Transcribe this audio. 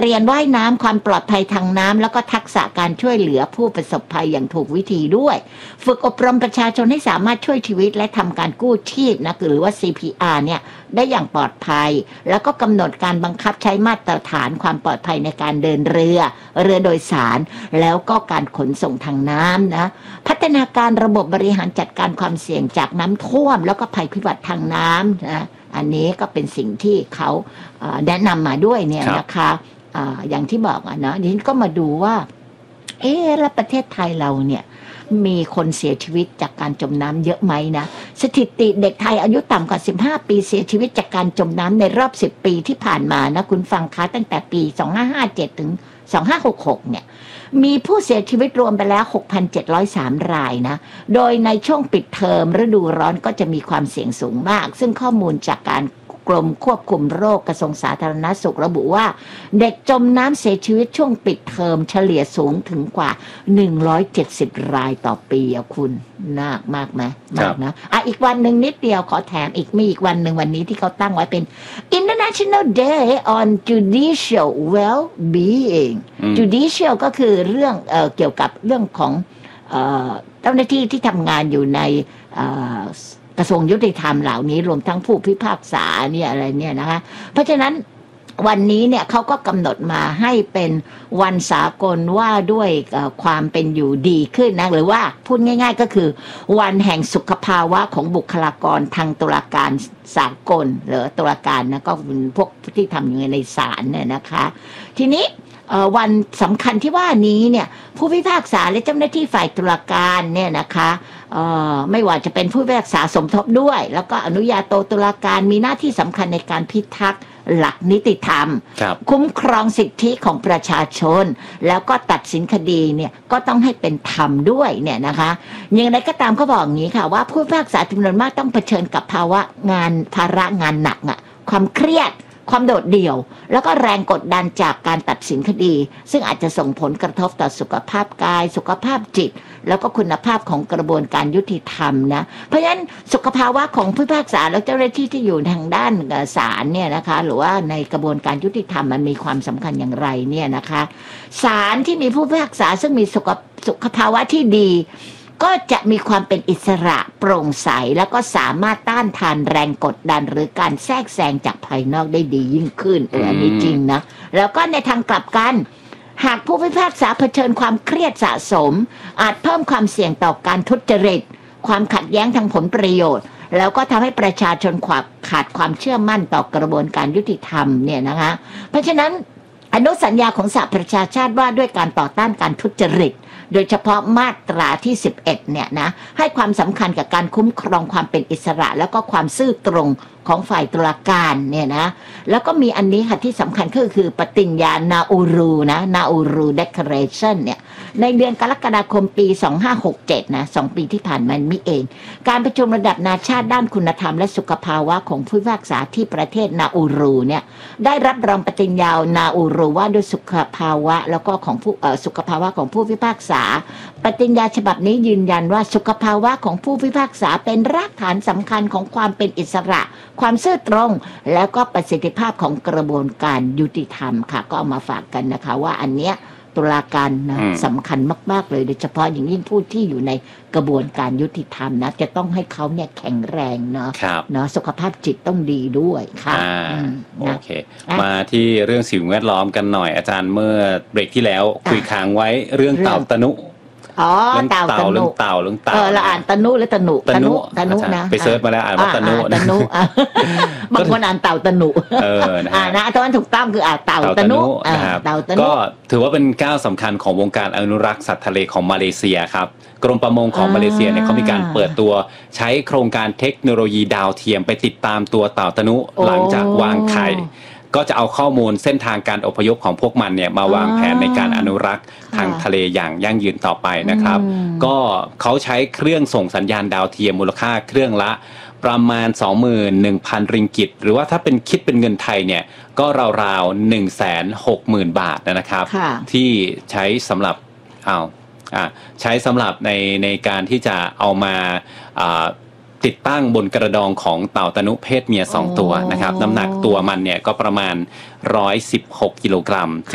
เรียนว่ายน้ำความปลอดภัยทางน้ำแล้วก็ทักษะการช่วยเหลือผู้ประสบภัยอย่างถูกวิธีด้วยฝึกอบรมประชาชนให้สามารถช่วยชีวิตและทำการกู้ชีพนะหรือว่า CPR เนี่ยได้อย่างปลอดภัยแล้วก็กำหนดการบังคับใช้มาตรฐานความปลอดภัยในการเดินเรือโดยสารแล้วก็การขนส่งทางน้ำนะพัฒนาการระบบบริหารจัดการความเสี่ยงจากน้ำท่วมแล้วก็ภัยพิบัติทางน้ำนะอันนี้ก็เป็นสิ่งที่เขาแนะนำมาด้วยเนี่ยนะคะอย่างที่บอกนะดิฉันก็มาดูว่าแล้วประเทศไทยเราเนี่ยมีคนเสียชีวิตจากการจมน้ำเยอะไหมนะสถิติเด็กไทยอายุต่ำกว่า15ปีเสียชีวิตจากการจมน้ำในรอบ10ปีที่ผ่านมานะคุณฟังคะตั้งแต่ปี2557ถึง2566เนี่ยมีผู้เสียชีวิตรวมไปแล้ว 6,703 รายนะโดยในช่วงปิดเทอมฤดูร้อนก็จะมีความเสี่ยงสูงมากซึ่งข้อมูลจากการกรมควบคุมโรคกระทรวงสาธารณสุขระบุว่าเด็กจมน้ำเสียชีวิตช่วงปิดเทอมเฉลี่ยสูงถึงกว่า170รายต่อปีคุณมากไหมมากนะอีกวันหนึ่งนิดเดียวขอแถมมีอีกวันหนึ่งวันนี้ที่เขาตั้งไว้เป็น International Day on Judicial Well-being Judicial ก็คือเรื่องเกี่ยวกับเรื่องของเจ้าหน้าที่ที่ทำงานอยู่ในกระทรวงยุติธรรมเหล่านี้รวมทั้งผู้พิพากษาเนี่ยอะไรเนี่ยนะคะเพราะฉะนั้นวันนี้เนี่ยเขาก็กำหนดมาให้เป็นวันสากลว่าด้วยความเป็นอยู่ดีขึ้นนะหรือว่าพูดง่ายๆก็คือวันแห่งสุขภาวะของบุคลากรทางตุลาการสากลหรือตุลาการนะก็เป็นพวกที่ทำอยู่ในศาลเนี่ยนะคะทีนี้วันสำคัญที่ว่านี้เนี่ยผู้พิพากษาและเจ้าหน้าที่ฝ่ายตุลาการเนี่ยนะคะไม่ว่าจะเป็นผู้พิพากษาสมทบด้วยแล้วก็อนุญาโตตุลาการมีหน้าที่สำคัญในการพิทักษ์หลักนิติธรรมคุ้มครองสิทธิของประชาชนแล้วก็ตัดสินคดีเนี่ยก็ต้องให้เป็นธรรมด้วยเนี่ยนะคะอย่างไรก็ตามเขาบอกอย่างนี้ค่ะว่าผู้พิพากษาจำนวนมากต้องเผชิญกับภาระงานหนักความเครียดความโดดเดี่ยวแล้วก็แรงกดดันจากการตัดสินคดีซึ่งอาจจะส่งผลกระทบต่อสุขภาพกายสุขภาพจิตแล้วก็คุณภาพของกระบวนการยุติธรรมนะเพราะฉะนั้นสุขภาวะของผู้พิพากษาและเจ้าหน้าที่ที่อยู่ทางด้านศาลเนี่ยนะคะหรือว่าในกระบวนการยุติธรรมมันมีความสำคัญอย่างไรเนี่ยนะคะศาลที่มีผู้พิพากษาซึ่งมีสุขภาวะที่ดีก็จะมีความเป็นอิสระโปร่งใสแล้วก็สามารถต้านทานแรงกดดันหรือการแทรกแซงจากภายนอกได้ดียิ่งขึ้นอันนี้จริงนะแล้วก็ในทางกลับกันหากผู้พิพากษาเผชิญความเครียดสะสมอาจเพิ่มความเสี่ยงต่อการทุจริตความขัดแย้งทางผลประโยชน์แล้วก็ทำให้ประชาชนขาดความเชื่อมั่นต่อกระบวนการยุติธรรมเนี่ยนะคะเพราะฉะนั้นอนุสัญญาของสหประชาชาติว่าด้วยการต่อต้านการทุจริตโดยเฉพาะมาตราที่11เนี่ยนะให้ความสำคัญกับการคุ้มครองความเป็นอิสระแล้วก็ความซื่อตรงของฝ่ายตุลาการเนี่ยนะแล้วก็มีอันนี้ค่ะที่สำคัญก็คือปฏิญญานาอูรูนะนาอูรูเดคลาเรชั่นเนี่ยในเดือนกรกฎาคมปี2567นะ2ปีที่ผ่านมานี้เองการประชุมระดับนานาชาติด้านคุณธรรมและสุขภาวะของผู้พิพากษาที่ประเทศนาอูรูเนี่ยได้รับรองปฏิญญานาอูรูว่าด้วยสุขภาวะแล้วก็ของผู้สุขภาวะของผู้พิพากษาปฏิญญาฉบับนี้ยืนยันว่าสุขภาวะของผู้พิพากษาเป็นรากฐานสำคัญของความเป็นอิสระความซื่อตรงแล้วก็ประสิทธิภาพของกระบวนการยุติธรรมค่ะก็เอามาฝากกันนะคะว่าอันเนี้ยตุลาการนะสำคัญมากๆเลยโดยเฉพาะอย่างยิ่งผู้ที่อยู่ในกระบวนการยุติธรรมนะจะต้องให้เขาเนี่ยแข็งแรงเนาะสุขภาพจิตต้องดีด้วยค่ะโอเคมาที่เรื่องสิ่งแวดล้อมกันหน่อยอาจารย์เมื่อเบรกที่แล้วคุยค้างไว้เรื่องเต่าตะนุเต่าเรื่องเต่าเราอ่านตะนุหรือตะนุนะไปเซิร์ชมาแล้วอ่านว่าตะนุบางคนอ่านเต่าตะนุนะตอนถูกต้องคือเต่าตะนุก็ถือว่าเป็นก้าวสำคัญของวงการอนุรักษ์สัตว์ทะเลของมาเลเซียครับกรมประมงของมาเลเซียเนี่ยเขามีการเปิดตัวใช้โครงการเทคโนโลยีดาวเทียมไปติดตามตัวเต่าตะนุหลังจากวางไข่ก็จะเอาข้อมูลเส้นทางการอพยพของพวกมันเนี่ยมาวางแผนในการอนุรักษ์ทางทะเลอย่างยั่งยืนต่อไปนะครับก็เขาใช้เครื่องส่งสัญญาณดาวเทียมมูลค่าเครื่องละประมาณ 21,000 ริงกิตหรือว่าถ้าเป็นคิดเป็นเงินไทยเนี่ยก็ราวๆ 160,000 บาทนะครับที่ใช้สำหรับใช้สำหรับในการที่จะเอามาติดตั้งบนกระดองของเต่าตะนุเพศเมีย2ตัวนะครับน้ำหนักตัวมันเนี่ยก็ประมาณ116 กิโลกรัม